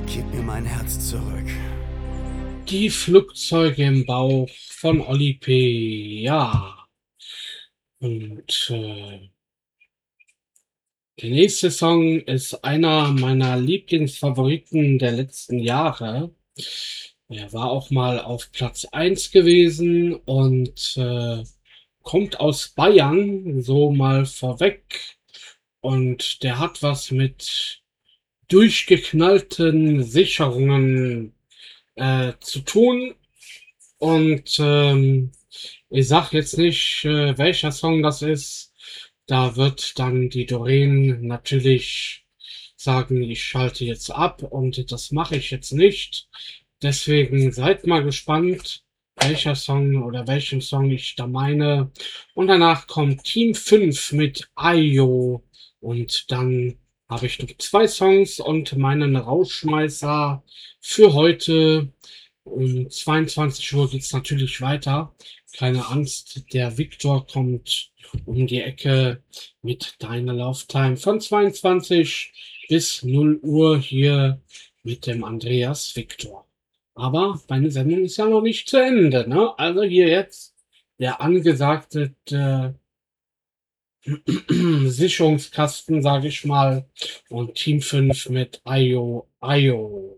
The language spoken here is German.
Gib mir mein Herz zurück. Die Flugzeuge im Bauch von Oli P. Ja. Und der nächste Song ist einer meiner Lieblingsfavoriten der letzten Jahre. Er war auch mal auf Platz eins gewesen und kommt aus Bayern, so mal vorweg. Und der hat was mit durchgeknallten Sicherungen zu tun. Und ich sag jetzt nicht, welcher Song das ist. Da wird dann die Doreen natürlich sagen, ich schalte jetzt ab und das mache ich jetzt nicht. Deswegen seid mal gespannt, welcher Song oder welchen Song ich da meine. Und danach kommt Team 5 mit Ayo. Und dann habe ich noch zwei Songs und meinen Rausschmeißer für heute. Um 22 Uhr geht's natürlich weiter. Keine Angst, der Viktor kommt um die Ecke mit Deine Lauftime von 22 bis 0 Uhr hier mit dem Andreas Viktor. Aber meine Sendung ist ja noch nicht zu Ende, ne? Also hier jetzt der angesagte Sicherungskasten, sage ich mal, und Team 5 mit Ayo Ayo.